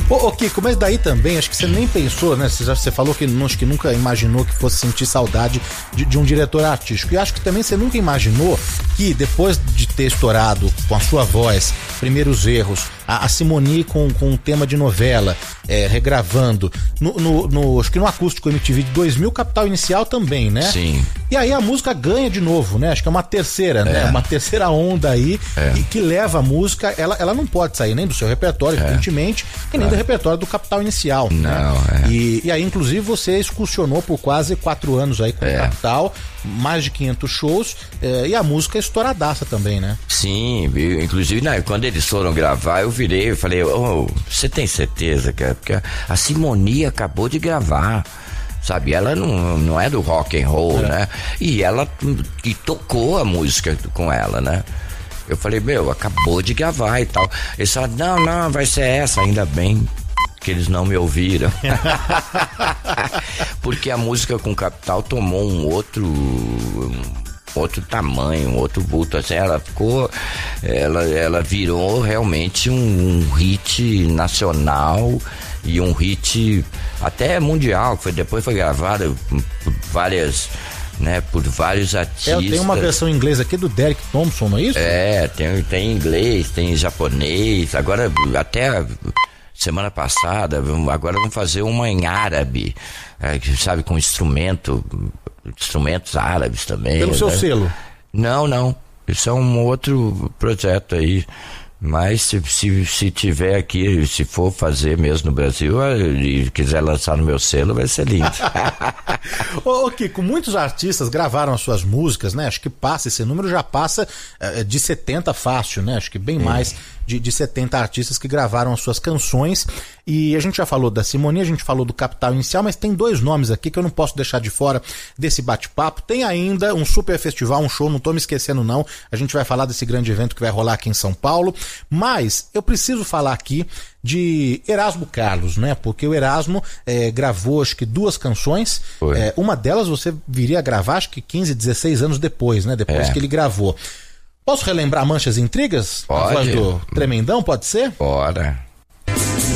Ô Kiko, mas daí também, acho que você nem pensou, né? Você falou que acho que nunca imaginou que fosse sentir saudade de um diretor artístico. E acho que também você nunca imaginou que depois de ter estourado com a sua voz, Primeiros Erros, a Simone com um tema de novela, regravando, acho que no Acústico MTV de 2000, Capital Inicial também, né? Sim. E aí a música ganha de novo, né? Acho que é uma terceira, né? Uma terceira onda aí, e que leva a música, ela não pode sair nem do seu repertório, evidentemente, e nem do repertório do Capital Inicial. Não, né? E aí, inclusive, você excursionou por quase 4 anos aí com o Capital, mais de 500 shows, e a música é estouradaça também, né? Sim, inclusive quando eles foram gravar, eu virei e falei, você tem certeza, cara? Porque a Simone acabou de gravar, sabe? Ela não é do rock and roll, né? E ela que tocou a música com ela, né? Eu falei, acabou de gravar e tal. Eles falaram, não, vai ser essa, ainda bem que eles não me ouviram. Porque a música com Capital tomou um outro tamanho, um outro vulto, assim, ela virou realmente um hit nacional e um hit até mundial, depois foi gravada por várias, né, por vários artistas. Tem uma versão em inglês aqui do Derek Thompson, não é isso? Tem em inglês, tem em japonês, agora até semana passada, agora vamos fazer uma em árabe, sabe, com instrumentos árabes também. Pelo seu selo? Não, isso é um outro projeto aí, mas se tiver aqui, se for fazer mesmo no Brasil e quiser lançar no meu selo, vai ser lindo. Ô Kiko, muitos artistas gravaram as suas músicas, né? Acho que esse número já passa de 70 fácil, né? Acho que bem mais de 70 artistas que gravaram as suas canções. E a gente já falou da Simone, a gente falou do Capital Inicial, mas tem 2 nomes aqui que eu não posso deixar de fora desse bate-papo. Tem ainda um super festival, um show, não tô me esquecendo não, a gente vai falar desse grande evento que vai rolar aqui em São Paulo, mas eu preciso falar aqui de Erasmo Carlos, né? Porque o Erasmo gravou acho que 2 canções, uma delas você viria a gravar acho que 15, 16 anos depois, né? Depois que ele gravou. Posso relembrar Manchas e Intrigas? Pode. A voz do Tremendão, pode ser? Bora.